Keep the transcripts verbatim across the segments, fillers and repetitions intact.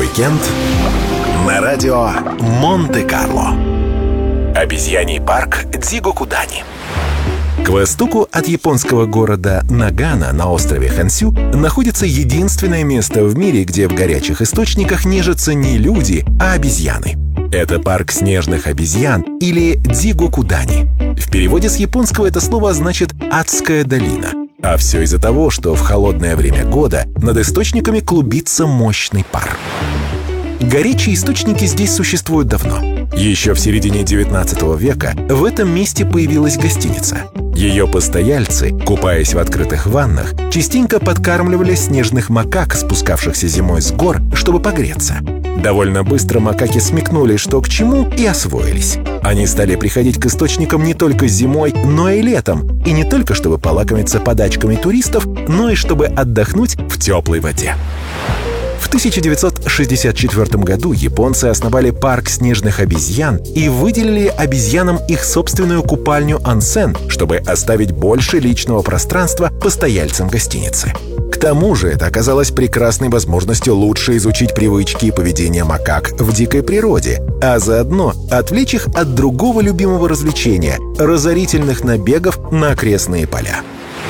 СПА-уикенд на радио Монте-Карло. Обезьяний парк Дзигокудани. К востоку от японского города Нагано на острове Хонсю находится единственное место в мире, где в горячих источниках нежатся не люди, а обезьяны. Это парк снежных обезьян или Дзигокудани. В переводе с японского это слово значит «адская долина». А все из-за того, что в холодное время года над источниками клубится мощный пар. Горячие источники здесь существуют давно. Еще в середине девятнадцатого века в этом месте появилась гостиница. Ее постояльцы, купаясь в открытых ваннах, частенько подкармливали снежных макак, спускавшихся зимой с гор, чтобы погреться. Довольно быстро макаки смекнули, что к чему, и освоились. Они стали приходить к источникам не только зимой, но и летом. И не только чтобы полакомиться подачками туристов, но и чтобы отдохнуть в теплой воде. В тысяча девятьсот шестьдесят четвёртом году японцы основали парк снежных обезьян и выделили обезьянам их собственную купальню ансен, чтобы оставить больше личного пространства постояльцам гостиницы. К тому же это оказалось прекрасной возможностью лучше изучить привычки и поведение макак в дикой природе, а заодно отвлечь их от другого любимого развлечения – разорительных набегов на окрестные поля.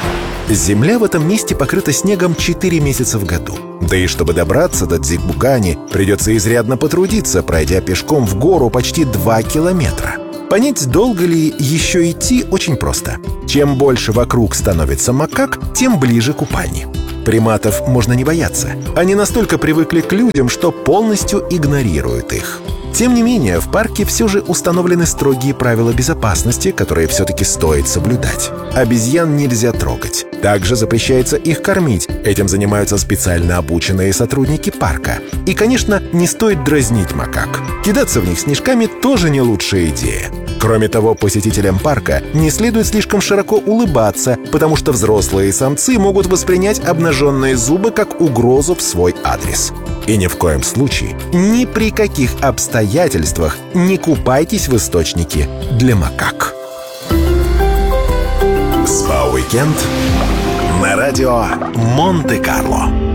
Земля в этом месте покрыта снегом четыре месяца в году. Да и чтобы добраться до Дзигокудани, придется изрядно потрудиться, пройдя пешком в гору почти два километра. Понять, долго ли еще идти, очень просто. Чем больше вокруг становится макак, тем ближе к купальне. Приматов можно не бояться. Они настолько привыкли к людям, что полностью игнорируют их. Тем не менее, в парке все же установлены строгие правила безопасности, которые все-таки стоит соблюдать. Обезьян нельзя трогать. Также запрещается их кормить. Этим занимаются специально обученные сотрудники парка. И, конечно, не стоит дразнить макак. Кидаться в них снежками тоже не лучшая идея. Кроме того, посетителям парка не следует слишком широко улыбаться, потому что взрослые самцы могут воспринять обнаженные зубы как угрозу в свой адрес. И ни в коем случае, ни при каких обстоятельствах не купайтесь в источнике для макак. СПА-уикенд на радио Монте-Карло.